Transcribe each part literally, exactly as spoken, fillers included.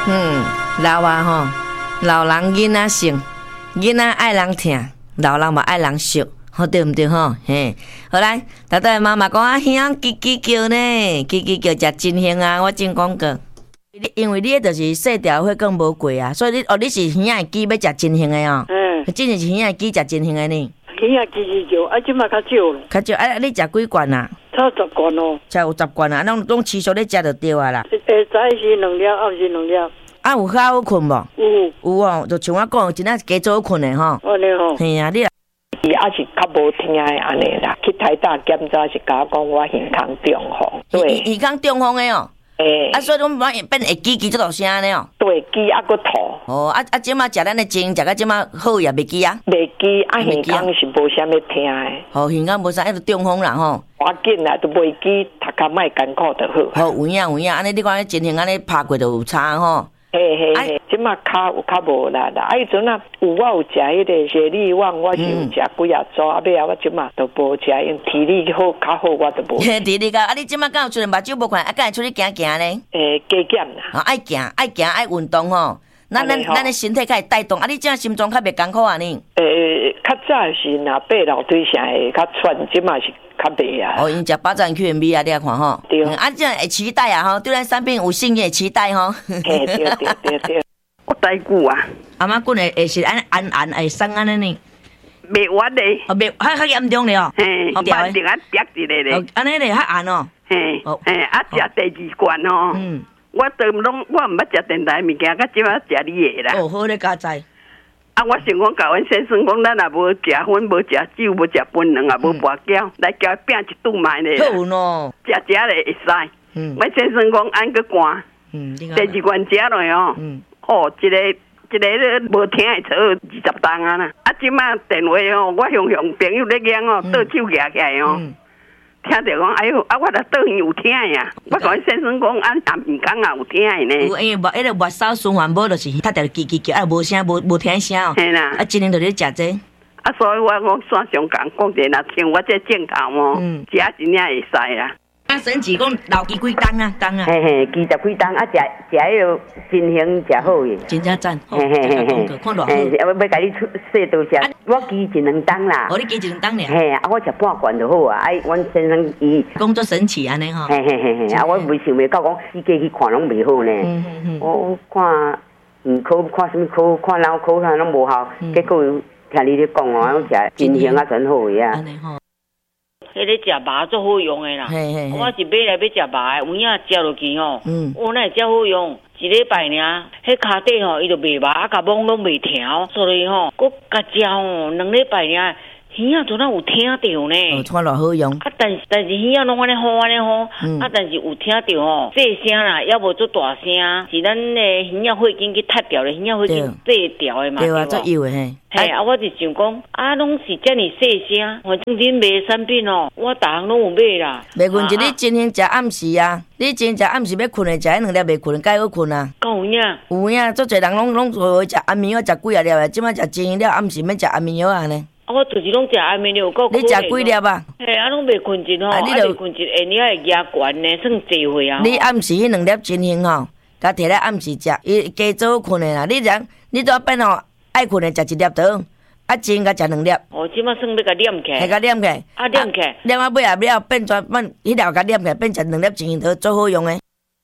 嗯，老啊吼，老人囡仔性，囡仔爱人疼，老人嘛爱人惜，好对毋对吼？嘿，好来，大大妈妈讲啊，耳仔叽叽叫呢，叽叽叫食真香啊！我真讲过，因为你迄就是细条血更无过啊，所以你哦，你是耳仔会记要食真香的哦。嗯，真正是耳仔会记食真香的呢。 耳仔叽叽叫，啊，即马较少咯。 较少，啊，你食几罐啊？ 差十罐哦。 才有十罐啊，拢拢持续咧食就对啊啦。 诶，早时两粒，暗时两粒。 啊，有较好困无？ 有。 有哦，就像我讲，真正加早困的吼。 安尼吼。 嘿啊，你。 伊也是较无听的安尼啦，去台大检查是甲我讲我耳孔中风，对， 耳孔中风的哦，诶、欸，啊，所以拢变变会记记这道声呢哦， 对，记啊个吐， 哦，啊啊，即马食咱的精，食到即马好也袂记啊， 袂记啊，耳孔是无啥物听的， 哦，耳孔无啥，迄个中风啦吼， 赶紧啦，都袂记，读较莫艰苦就好。 好，有影有影，安尼你看真型安尼拍过就有差吼。 嘿嘿嘿，即马骹有较无力啦，啊，迄阵啊，有我有食迄个雪利旺，我是有食几啊组，啊尾啊，我即马都无食，因体力好较好，我都无。 体力高，啊，你即马敢有出来目睭无看，啊，敢会出去行行呢？ 诶，加减啦。 啊，爱行爱行爱运动吼，咱咱咱的身体较会带动，啊，你即下心脏较袂艰苦啊呢？ 诶，较早是若爬楼梯啥会较喘，即马是。较袂啊！ 哦，因食八站 Q M B 啊，你来看吼。对。啊，这样会期待啊吼，对咱产品有信任，期待吼。 嘿，对对对对。 我大久啊。 阿妈滚的会是安安安会生安尼呢？ 袂完嘞。 哦，袂，较较严重嘞哦。 嘿，反正啊跌一个咧。 安尼咧较暗哦。 嘿。哦。嘿，啊食第二罐哦。嗯。我都拢我毋捌食电台物件，甲即摆食你的啦。 哦，好咧，加在。 啊！我想讲，甲阮先生讲，咱也无食粉，无食酒，无食槟榔，也无跋筊，来交饼一顿买咧。 好喏， 食食咧会使。嗯。阮先生讲，安个寒。嗯。第二罐食落哦。嗯。哦，一个一个咧无听会错二十档啊啦。啊，即马电话哦，我向向朋友咧讲哦，倒手举起来哦。嗯。听着讲，哎呦，啊，我着倒去有听呀。我甲阮先生讲，俺暗暝讲也有听的呢。 有，因为无迄个末梢循环无，就是拍条叽叽叫，啊无声，无无听声哦。 嘿啦。 啊，今年就咧食这。 啊，所以我讲线上讲讲者，若像我这镜头哦，食真正会使啦。 啊，神奇讲留几几档啊，档啊。 嘿嘿，几十几档啊，食食迄个真香，食好嘅。 真正赞。 嘿嘿嘿嘿， 看落好。 嘿，要要甲你出细多食，我记一两档啦。 哦，你记一两档咧。 嘿，啊，我食半罐就好啊。哎，阮先生伊工作神奇安尼吼。 嘿嘿嘿嘿，啊，我未想袂到讲四界去看拢袂好呢。嗯嗯嗯。我看嗯科看什么科，看脑科看拢无效，结果听你咧讲哦，我食真香啊，真好个啊。安尼吼。 迄个食麻最好用的啦，我是买来要食麻的，有影食落去吼，我那真好用，一礼拜尔，迄骹底吼伊就袂麻，啊甲网拢袂调，所以吼，我甲食吼两礼拜尔，耳仔都咱有听着呢， 哦，看落好用。 啊，但是但是耳仔拢安尼好安尼好，啊，但是有听着吼，细声啦，要无做大声，是咱的耳仔血经去踢掉咧，耳仔血经细掉的嘛， 对啊，做有的嘿。 嘿，啊，我就想讲，啊，拢是遮尔细声，反正恁卖产品哦，我逐项拢有买啦。 袂困，一日真行食暗时啊，你真食暗时要困的，食迄两粒袂困，该好困啊。 有影？ 有影，做侪人拢拢会食安眠药，食几啊粒的，即摆食真了，暗时免食安眠药啊呢。 我就是拢食安眠药，够你食几粒啊？ 嘿，啊，拢袂困一吼，啊，袂困一，下你爱压悬呢，算济岁啊。 你暗时迄两粒真行吼，甲摕来暗时食，伊加早困的啦。你人，你都变吼爱困的食一粒倒。啊，真甲食两粒。 哦，即马算要甲念起。 系甲念起。 啊，念起。 念啊尾啊了变全变，迄条甲念起变成两粒真头最好用的。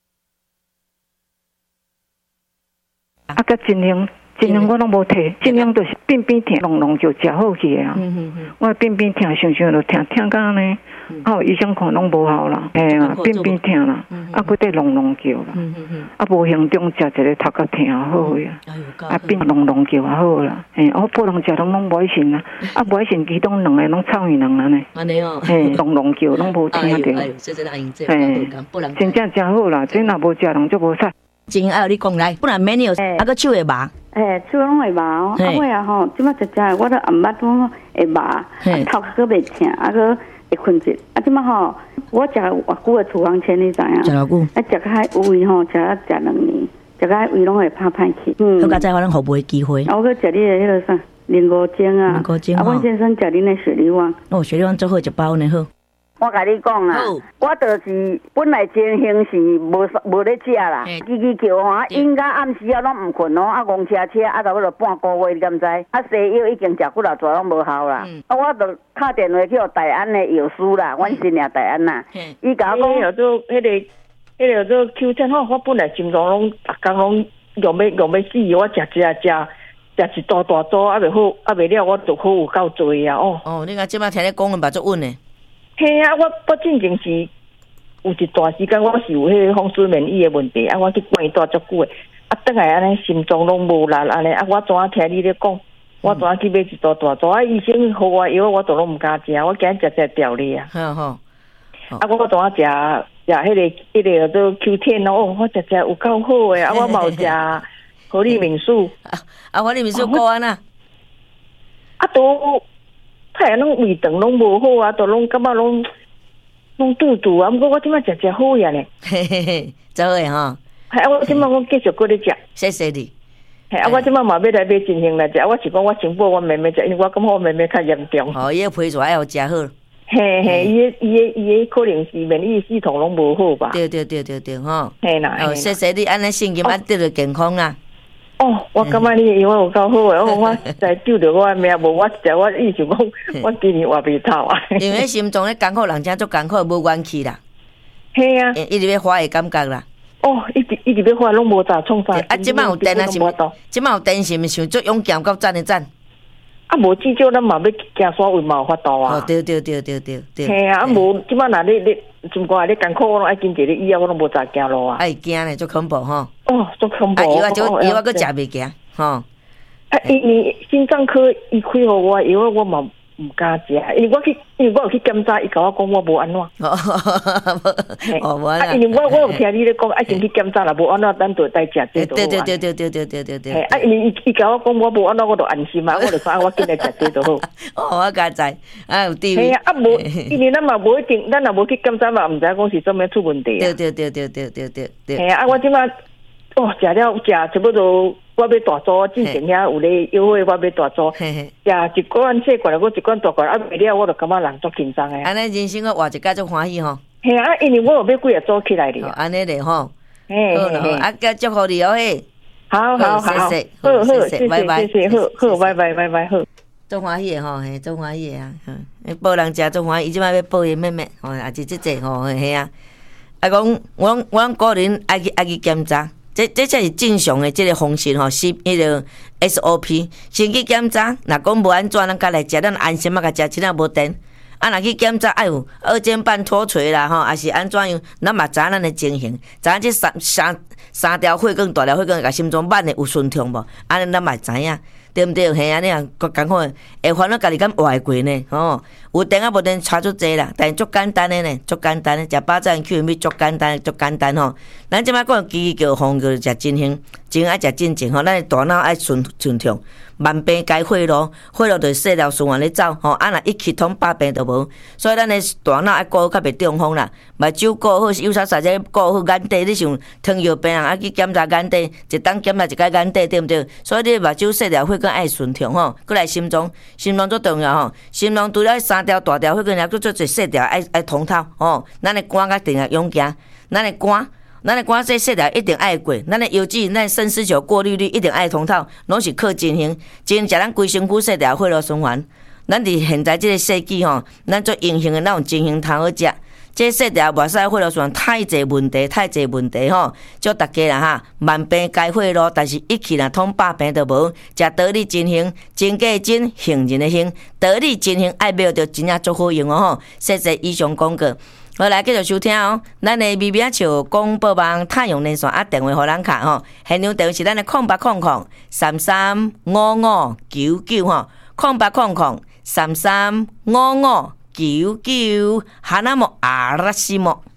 啊，甲真香，真香我拢无摕，真香就是边边疼，弄弄就食好去啊。嗯嗯嗯。我边边疼，想想就疼，疼到呢，啊，医生看拢无效啦，嘿啊，边边疼啦，啊，佮得弄弄叫啦。嗯嗯嗯。啊，无行中食一个头壳疼好呀。啊，变弄弄叫也好啦，嘿，我普通食拢拢无爱信啦，啊，无爱信其中两个拢臭鱼两安尼。 安尼哦。 嘿，弄弄叫拢无听着。 嘿， 真正真好啦，这若无食人就无使。 真爱你讲来，不然免有，啊个手会麻。 诶，手拢会麻哦，啊我啊吼，即摆食食，我都暗捌拢会麻，头壳袂疼，啊个会困着，啊即摆吼，我食偌久的处方签你知影？ 食偌久？ 啊食较有味吼，食啊食两年，食到胃拢会歹歹去。 嗯，好，再我咱互袂机会。 啊，我去食你的迄个啥，莲藕精啊， 莲藕精啊，阮先生食恁的雪梨丸。 哦，雪梨丸做好一包呢好。 我甲你讲啊，我就是本来情形是无无咧食啦，叽叽叫吼，应该暗时啊拢毋困哦，啊公车车啊到尾就半个月，你敢知？啊西药已经食几偌载拢无效啦，啊我就打电话去互台安的药师啦，阮新娘台安啦，伊甲我讲， 迄个做迄个迄个做 Q ten 吼，我本来心脏拢逐工拢用要用要死，我食食食。食一大大组，啊袂好，啊袂了，我就好有够多啊！哦哦，你看即摆听你讲，嘛足稳诶。 嘿啊，我我正经是有一段时间，我是有迄个风湿免疫诶问题，啊，我去关住足久诶，啊，等来安尼心脏拢无力安尼，啊，我怎啊听你咧讲，我怎啊去买一大大组，啊，医生给我药，我都拢毋敢食，我惊食食掉咧啊！ 好好， 啊，我怎啊食食迄个迄个做 Q ten 哦，我食食有够好诶，啊，我嘛有食。活力敏素啊，啊，活力敏素够安那？ 啊，都太拢胃肠拢无好啊，都拢感觉拢拢肚肚啊。不过我即摆食食好呀呢。 嘿嘿嘿，做诶吼。 系啊，我即摆我继续搁咧食。 谢谢你。 系啊，我即摆嘛要来买金星来食，我是讲我先报我妹妹食，因为我感觉我妹妹较严重。 哦，伊个皮蛇要食好。 嘿嘿，伊个伊个伊个可能是免疫系统拢无好吧？ 对对对对对吼。 嘿啦。 哦，谢谢你，安尼心情啊得到健康啦。 哦，我感觉你因为有够好诶，我我在救着我命，无我食我意想讲，我今年活袂透啊。 因为心脏咧艰苦，人真足艰苦，无元气啦。 系啊， 一直要花的感觉啦。 哦，一直一直要花，拢无咋创啥。 啊，即摆有电啊，是无？即摆有电是毋是足勇敢，够赞的赞。 啊，无至少咱嘛要行山位嘛有法度啊。 哦，对对对对对对。 系啊，啊无即摆若你你真怪你艰苦，我拢爱经济咧以后我拢无咋行路啊。 爱惊咧，足恐怖吼。 哦，足恐怖。 啊，药啊，就药啊，佫食袂惊，吼。 啊，因为心脏科伊开互我药，我嘛毋敢食，因为我去，因为我有去检查，伊甲我讲我无安怎。 哦，无安怎。啊，因为我我有听你咧讲，爱先去检查啦，无安怎咱就代食这都。 对对对对对对对对对。 啊，因为伊伊甲我讲我无安怎，我就安心啊，我就讲我今日食这都好。 哦，我甲知，啊有地位。 系啊，啊无，因为咱嘛无一定，咱若无去检查嘛，毋知讲是做咩出问题啊。对对对对对对对对。 系啊，我即摆哦食了食差不多。我要大组，之前遐有咧优惠，我要大组，食一罐小罐，我一罐大罐，啊袂了，我就感觉人足紧张诶。 安尼人生个活一届足欢喜吼。 系啊，因为我有要几日做起来哩。 安尼咧吼。 嘿， 好啦好，啊，甲祝福你哦嘿。 好好好， 谢谢， 好好谢谢， 拜拜， 谢谢，好好，拜拜拜拜好。 足欢喜诶吼，嘿，足欢喜诶啊，嗯，报人食足欢喜，伊即摆要报伊妹妹，吼，也是即济吼，嘿啊，啊讲我我个人爱去爱去检查。这这才是正常的这个方式吼，是迄个 S O P， 先去检查，若讲无安怎，咱家来食，咱安心啊，甲食，真正无电。啊，若去检查，爱有二尖瓣脱垂啦，吼，还是安怎样？咱嘛知影咱的情形，知影这三三三条血管、大条血管，甲心脏慢的有顺畅无？安尼咱嘛知影，对毋对？嘿，安尼啊，够艰苦，会烦恼家己敢活会过呢？吼，有电啊无电差足济啦，但是足简单的呢，足简单的，食饱早去米足简单，足简单吼。咱即摆讲叽叽叫风叫食真香，真爱食真正吼，咱的大脑爱顺顺畅，慢病改血路，血路就细条循环咧走吼。啊，若一气通百病就无，所以咱的大脑爱顾好，较袂中风啦。目睭顾好，有啥啥者顾好眼底，你像糖尿病人爱去检查眼底，一当检查一个眼底，对毋对？所以你目睭细条血管爱顺畅吼，过来心脏，心脏最重要吼。心脏除了三条大条血管，还佫做做细条爱爱通透吼。咱的肝甲定要勇行，咱的肝。咱的肝这细条一定爱过，咱的油脂、咱肾丝球过滤率一定爱通透，拢是靠进行，进行食咱规身躯细条血路循环。咱伫现在这个世纪吼，咱做阴性的，咱用真性通好食。这细条目屎血路循环太济问题，太济问题吼，祝大家啦哈，慢病改血路，但是一气若通百病都无。食道理真行，真假真，行人的行，道理真行，爱买着真正足好用哦吼。谢谢以上广告。好，来继续收听哦。咱的微微笑广播网太阳连线啊，电话互咱卡吼。现场电话是咱的空八空空三三五五九九吼，空八空空三三五五九九，哈那么阿拉西莫。